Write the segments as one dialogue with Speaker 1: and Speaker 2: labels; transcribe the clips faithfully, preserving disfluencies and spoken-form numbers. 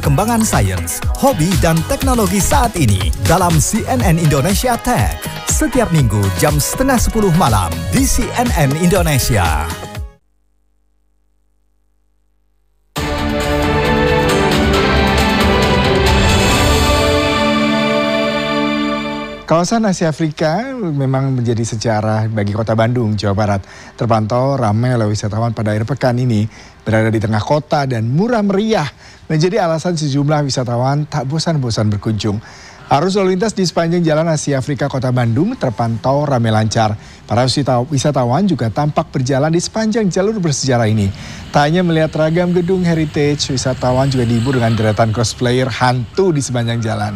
Speaker 1: perkembangan sains, hobi, dan teknologi saat ini dalam C N N Indonesia Tech. Setiap minggu jam setengah sepuluh malam di C N N Indonesia.
Speaker 2: Kawasan Asia Afrika memang menjadi sejarah bagi kota Bandung, Jawa Barat. Terpantau ramai oleh wisatawan pada akhir pekan ini, berada di tengah kota dan murah meriah, menjadi alasan sejumlah wisatawan tak bosan-bosan berkunjung. Arus lalu lintas di sepanjang jalan Asia Afrika Kota Bandung terpantau ramai lancar. Para wisatawan juga tampak berjalan di sepanjang jalur bersejarah ini. Tak hanya melihat ragam gedung heritage, wisatawan juga dihibur dengan deretan cosplayer hantu di sepanjang jalan.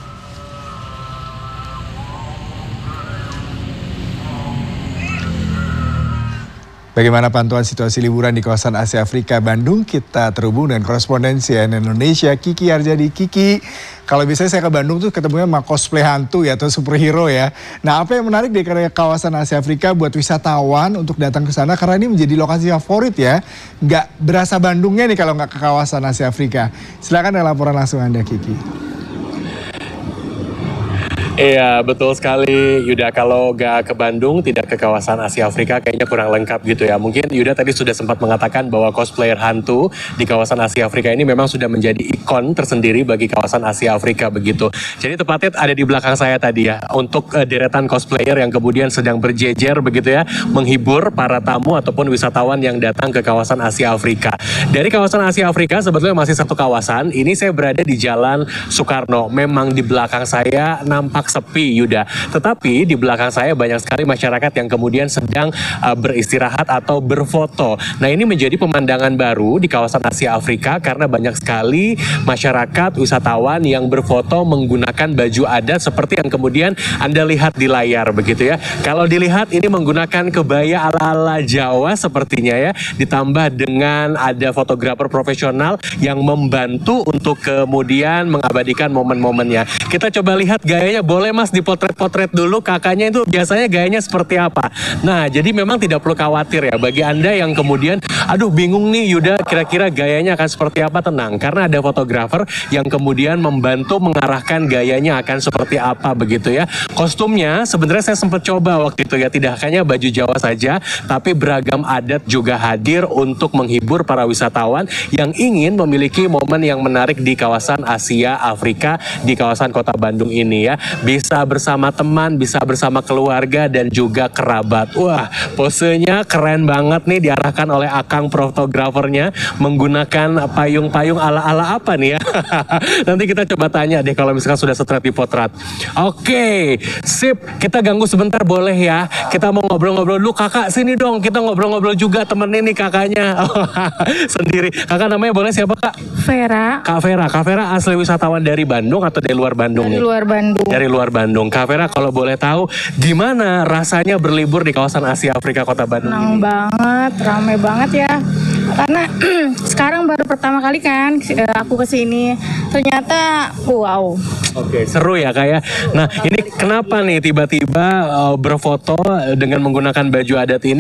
Speaker 2: Bagaimana pantauan situasi liburan di kawasan Asia Afrika Bandung? Kita terhubung dengan koresponden C N N Indonesia Kiki Arjadi. Kiki, kalau biasanya saya ke Bandung tuh ketemunya sama cosplay hantu ya atau superhero ya. Nah, apa yang menarik di kawasan Asia Afrika buat wisatawan untuk datang ke sana karena ini menjadi lokasi favorit ya. Nggak berasa Bandungnya nih kalau nggak ke kawasan Asia Afrika. Silakan dengan laporan langsung Anda, Kiki.
Speaker 3: Iya, betul sekali Yuda. Kalau gak ke Bandung, tidak ke kawasan Asia Afrika kayaknya kurang lengkap gitu ya. Mungkin Yuda tadi sudah sempat mengatakan bahwa cosplayer hantu di kawasan Asia Afrika ini memang sudah menjadi ikon tersendiri bagi kawasan Asia Afrika begitu. Jadi tepatnya ada di belakang saya tadi ya, untuk uh, deretan cosplayer yang kemudian sedang berjejer begitu ya, menghibur para tamu ataupun wisatawan yang datang ke kawasan Asia Afrika. Dari kawasan Asia Afrika sebetulnya masih satu kawasan, ini saya berada di Jalan Soekarno. Memang di belakang saya nampak sepi Yuda, tetapi di belakang saya banyak sekali masyarakat yang kemudian sedang uh, beristirahat atau berfoto. Nah, ini menjadi pemandangan baru di kawasan Asia Afrika karena banyak sekali masyarakat wisatawan yang berfoto menggunakan baju adat seperti yang kemudian Anda lihat di layar begitu ya. Kalau dilihat ini menggunakan kebaya ala-ala Jawa sepertinya ya, ditambah dengan ada fotografer profesional yang membantu untuk kemudian mengabadikan momen-momennya. Kita coba lihat gayanya. Boleh Mas dipotret-potret dulu kakaknya itu biasanya gayanya seperti apa. Nah, jadi memang tidak perlu khawatir ya bagi Anda yang kemudian aduh bingung nih Yuda kira-kira gayanya akan seperti apa, tenang. Karena ada fotografer yang kemudian membantu mengarahkan gayanya akan seperti apa begitu ya. Kostumnya sebenarnya saya sempat coba waktu itu ya, tidak hanya baju Jawa saja tapi beragam adat juga hadir untuk menghibur para wisatawan yang ingin memiliki momen yang menarik di kawasan Asia Afrika di kawasan Kota Bandung ini ya. Bisa bersama teman, bisa bersama keluarga dan juga kerabat. Wah, posenya keren banget nih diarahkan oleh akang fotografernya menggunakan payung-payung ala-ala apa nih ya. Nanti kita coba tanya deh kalau misalkan sudah setret di potret. Oke, sip. Kita ganggu sebentar boleh ya. Kita mau ngobrol-ngobrol dulu. Kakak sini dong, kita ngobrol-ngobrol juga temenin nih kakaknya. Sendiri. Kakak namanya boleh siapa Kak?
Speaker 4: Vera.
Speaker 3: Kak Vera. Kak Vera asli wisatawan dari Bandung atau dari luar Bandung
Speaker 4: Dari
Speaker 3: nih?
Speaker 4: luar Bandung.
Speaker 3: Dari luar Bandung. Kak Vera, kalau boleh tahu gimana rasanya berlibur di kawasan Asia Afrika Kota Bandung
Speaker 4: Senang
Speaker 3: ini?
Speaker 4: banget, ramai banget ya. Karena sekarang baru pertama kali kan aku kesini, ternyata wow.
Speaker 3: Oke, seru ya Kak ya. Nah, ini kenapa nih tiba-tiba uh, berfoto dengan menggunakan baju adat ini